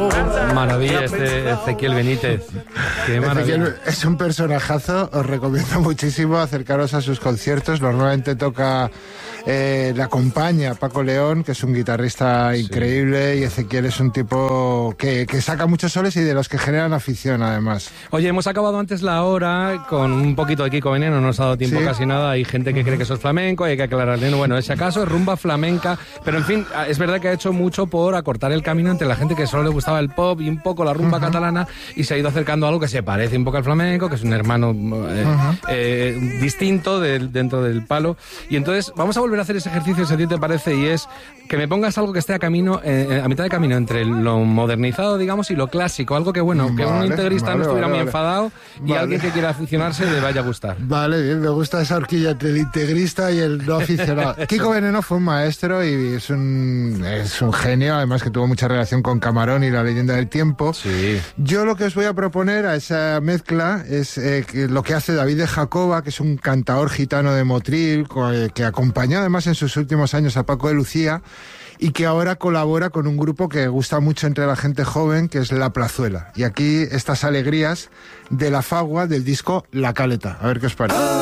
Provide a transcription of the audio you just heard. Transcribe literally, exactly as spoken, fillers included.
Maravilla este Ezequiel Benítez. Qué maravilla. Ezequiel es un personajazo, os recomiendo muchísimo acercaros a sus conciertos. Normalmente toca, eh, le acompaña Paco León, que es un guitarrista increíble, sí. Y Ezequiel es un tipo que, que saca muchos soles y de los que generan afición, además. Oye, hemos acabado antes la hora con un poquito de Kiko Veneno, no nos ha dado tiempo, ¿sí? Casi nada. Hay gente que cree que eso es flamenco, hay que aclararle. Bueno, ese acaso es rumba flamenca, pero en fin, es verdad que ha hecho mucho por acortar el camino entre la gente que solo le gustaba el pop y un poco la rumba uh-huh. catalana, y se ha ido acercando a algo que se parece un poco al flamenco, que es un hermano eh, uh-huh. eh, distinto de, dentro del palo. Y entonces vamos a volver a hacer ese ejercicio, si a ti te parece, y es que me pongas algo que esté a camino, eh, a mitad de camino entre lo modernizado, digamos, y lo clásico, algo que, bueno, que vale, un integrista vale, no estuviera vale, muy vale. enfadado y vale. alguien que quiera aficionarse le vaya a gustar. Vale, bien, me gusta esa horquilla entre el integrista y el no aficionado. Kiko Veneno fue un maestro y es un, es un genio, además que tuvo mucha relación con Camarón y La leyenda del tiempo. Sí. Yo lo que os voy a proponer a esa mezcla es eh, que lo que hace David de Jacoba, que es un cantador gitano de Motril, que acompañó además en sus últimos años a Paco de Lucía, y que ahora colabora con un grupo que gusta mucho entre la gente joven, que es La Plazuela. Y aquí estas alegrías de La Fagua del disco La Caleta. A ver qué os parece.